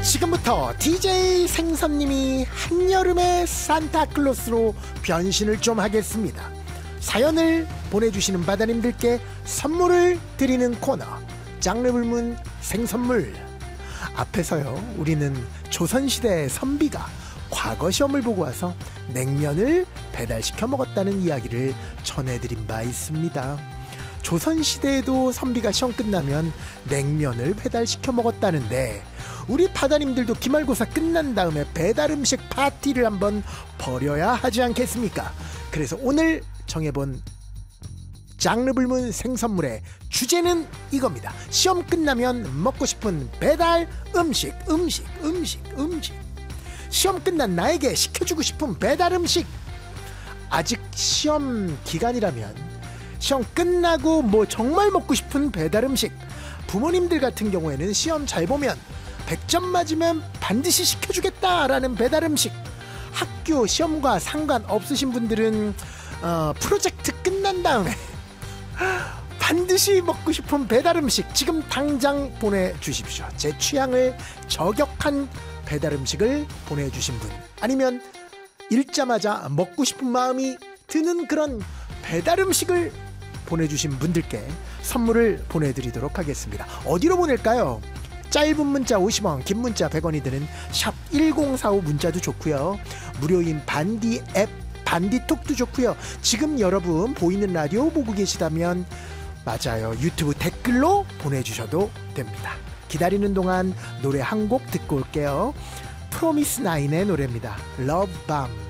지금부터 DJ 생선님이 한여름의 산타클로스로 변신을 좀 하겠습니다. 사연을 보내주시는 바다님들께 선물을 드리는 코너, 장르불문 생선물. 앞에서요, 우리는 조선시대의 선비가 과거 시험을 보고 와서 냉면을 배달시켜 먹었다는 이야기를 전해드린 바 있습니다. 조선시대에도 선비가 시험 끝나면 냉면을 배달시켜 먹었다는데, 우리 바다님들도 기말고사 끝난 다음에 배달음식 파티를 한번 벌여야 하지 않겠습니까? 그래서 오늘 정해본 장르불문 생선물의 주제는 이겁니다. 시험 끝나면 먹고 싶은 배달 음식. 시험 끝난 나에게 시켜주고 싶은 배달 음식. 아직 시험 기간이라면 시험 끝나고 뭐 정말 먹고 싶은 배달 음식. 부모님들 같은 경우에는 시험 잘 보면 100점 맞으면 반드시 시켜주겠다라는 배달 음식. 학교 시험과 상관없으신 분들은 프로젝트 끝난 다음에 반드시 먹고 싶은 배달 음식 지금 당장 보내주십시오. 제 취향을 저격한 배달 음식을 보내주신 분, 아니면 읽자마자 먹고 싶은 마음이 드는 그런 배달 음식을 보내주신 분들께 선물을 보내드리도록 하겠습니다. 어디로 보낼까요? 짧은 문자 50원, 긴 문자 100원이 드는 샵 1045 문자도 좋고요. 무료인 반디 앱 반디톡도 좋고요. 지금 여러분 보이는 라디오 보고 계시다면 맞아요, 유튜브 댓글로 보내주셔도 됩니다. 기다리는 동안 노래 한 곡 듣고 올게요. 프로미스 나인의 노래입니다. 러브밤.